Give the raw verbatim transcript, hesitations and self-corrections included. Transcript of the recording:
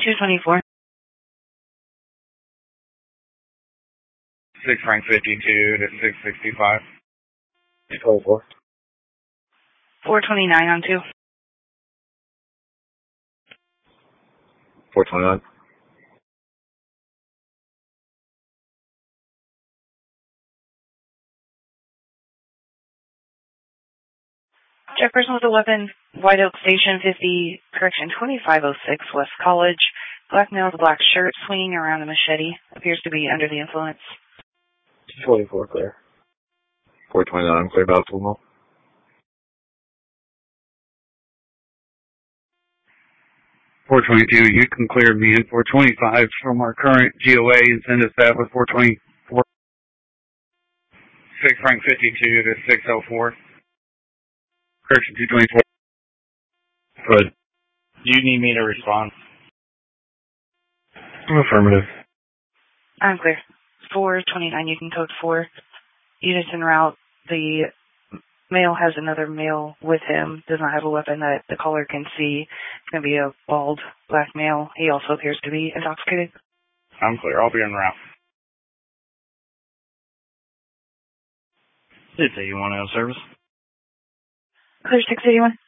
two twenty-four. six Frank fifty-two to six sixty-five. two twenty-four. four twenty-nine on two. four twenty-nine. Check person with a weapon, White Oak Station fifty, correction twenty-five oh six, West College. Black male with a black shirt, swinging around a machete. Appears to be under the influence. two twenty-four, clear. four twenty-nine, clear about Puma. four twenty-two, you can clear me in four twenty-five from our current G O A and send us that with four twenty-four. six Frank fifty-two to six oh four. Correction two twenty-four. Good. Do you need me to respond? Affirmative. I'm clear. four twenty-nine, you can code four. Units en route. The male has another male with him, does not have a weapon that the caller can see. It's going to be a bald black male. He also appears to be intoxicated. I'm clear. I'll be en route. six eighty-one out of service. Clear six eighty-one.